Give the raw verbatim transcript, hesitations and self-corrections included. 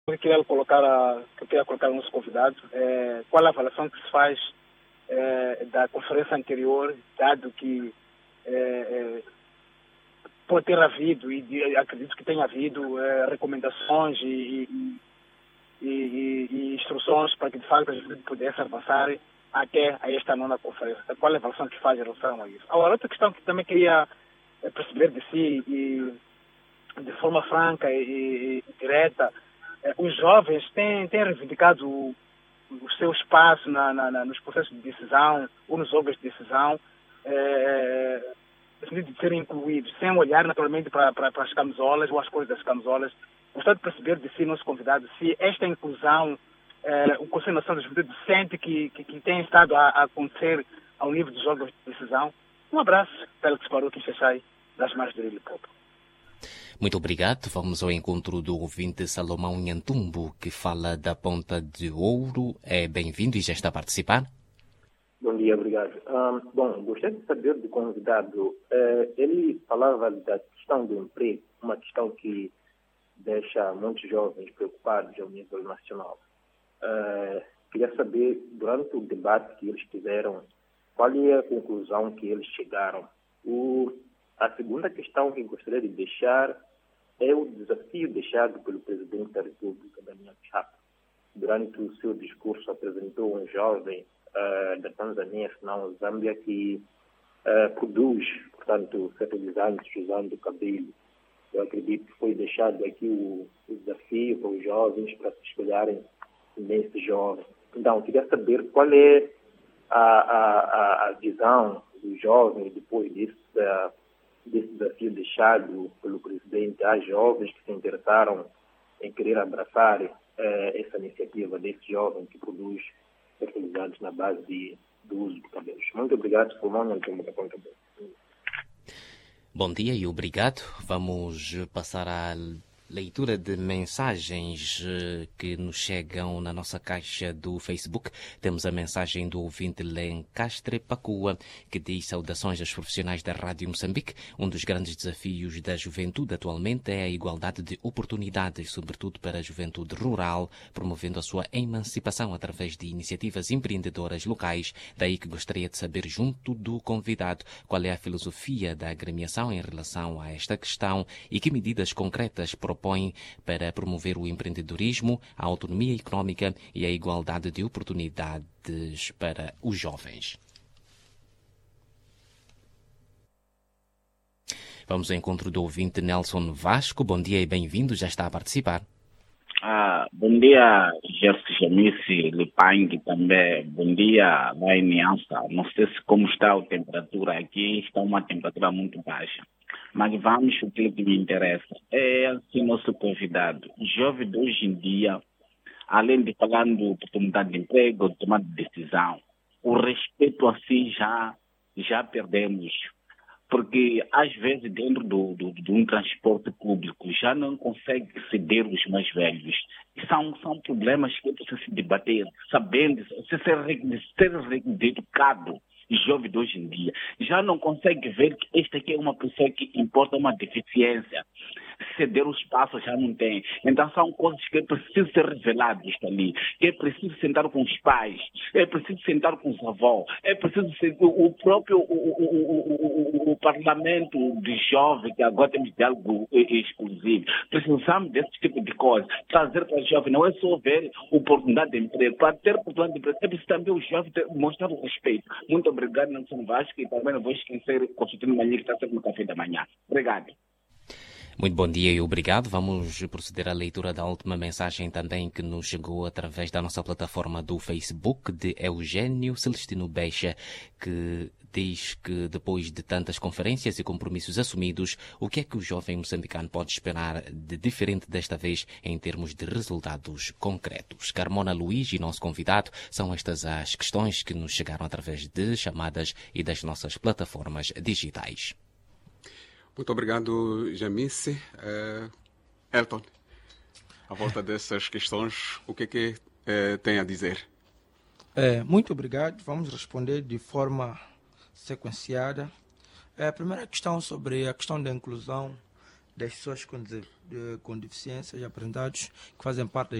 Eu queria colocar, a, que eu queria colocar ao nosso convidado, é, qual a avaliação que se faz é, da conferência anterior, dado que é, é, pode ter havido, e de, acredito que tenha havido, é, recomendações e, e, e, e, e instruções para que, de facto, a gente pudesse avançar até a esta nona conferência. Qual a avaliação que faz em relação a isso? Agora, outra questão que também queria perceber de si, e de forma franca e, e, e direta, é, os jovens têm, têm reivindicado o, o seu espaço na, na, na, nos processos de decisão ou nos órgãos de decisão, é, no sentido de serem incluídos, sem olhar naturalmente para, para, para as camisolas ou as cores das camisolas. Gostaria de perceber de si, nosso convidado, se esta inclusão, é, o Conselho Nacional da Juventude sente que, que, que tem estado a, a acontecer ao nível dos órgãos de decisão. Um abraço, Félix Baruch Xaxai, das Margens do Rio Limpopo. Muito obrigado. Vamos ao encontro do ouvinte Salomão Nhantumbo, que fala da Ponta de Ouro. É bem-vindo e já está a participar. Bom dia, obrigado. Um, bom, gostaria de saber do convidado. Uh, ele falava da questão do emprego, uma questão que deixa muitos jovens preocupados ao nível nacional. Uh, queria saber, durante o debate que eles tiveram, qual é a conclusão que eles chegaram. O, a segunda questão que gostaria de deixar é o desafio deixado pelo Presidente da República, Daniel Chapo. Durante o seu discurso, apresentou um jovem uh, da Tanzânia, se não Zâmbia, que uh, produz, portanto, fertilizantes usando cabelo. Eu acredito que foi deixado aqui o, o desafio para os jovens para se espelharem nesse jovem. Então, eu queria saber qual é a, a, a visão dos jovens depois disso, da, desse desafio deixado pelo presidente às jovens que se interessaram em querer abraçar eh, essa iniciativa desse jovem que produz fertilizantes na base de, do uso de cabelos. Muito obrigado, Salomão. Bom dia e obrigado. Vamos passar à leitura de mensagens que nos chegam na nossa caixa do Facebook. Temos a mensagem do ouvinte Lencastre Pacua, que diz: saudações aos profissionais da Rádio Moçambique. Um dos grandes desafios da juventude atualmente é a igualdade de oportunidades, sobretudo para a juventude rural, promovendo a sua emancipação através de iniciativas empreendedoras locais. Daí que gostaria de saber, junto do convidado, qual é a filosofia da agremiação em relação a esta questão e que medidas concretas propõe para promover o empreendedorismo, a autonomia económica e a igualdade de oportunidades para os jovens. Vamos ao encontro do ouvinte Nelson Vasco. Bom dia e bem-vindo, já está a participar. Ah, bom dia, Gerson Jamice, Lipang também. Bom dia, Lainiança. Não sei se como está a temperatura aqui, está uma temperatura muito baixa. Mas vamos o que me interessa. É assim nosso convidado. Jovem de hoje em dia, além de falar de oportunidade de emprego, de tomar de decisão, o respeito assim já, já perdemos. Porque, às vezes, dentro do, do, de um transporte público, já não consegue ceder os mais velhos. E são, são problemas que precisam se debater, sabendo, se ser, ser educado, jovem de hoje em dia. Já não consegue ver que este aqui é uma pessoa que importa uma deficiência. Ceder o espaço já não tem. Então são coisas que é preciso ser reveladas ali. Que é preciso sentar com os pais, é preciso sentar com os avós, é preciso ser, o, o próprio o, o, o, o, o parlamento de jovens, que agora temos diálogo exclusivo. Precisamos desse tipo de coisa. Trazer para os jovens, não é só ver oportunidade de emprego. Para ter oportunidade de emprego, é preciso também os jovens ter, mostrar o respeito. Muito obrigado, Nelson Vasco, e também não vou esquecer o Constantino Manhã, que está sempre no café da manhã. Obrigado. Muito bom dia e obrigado. Vamos proceder à leitura da última mensagem também que nos chegou através da nossa plataforma do Facebook, de Eugênio Celestino Beixa, que diz que depois de tantas conferências e compromissos assumidos, o que é que o jovem moçambicano pode esperar de diferente desta vez em termos de resultados concretos? Carmona Luiz e nosso convidado, são estas as questões que nos chegaram através de chamadas e das nossas plataformas digitais. Muito obrigado, Jamice. Uh, Elton, à volta dessas questões, o que é que uh, tem a dizer? É, muito obrigado. Vamos responder de forma sequenciada. É, a primeira questão sobre a questão da inclusão das pessoas com, de, com deficiências apresentados que fazem parte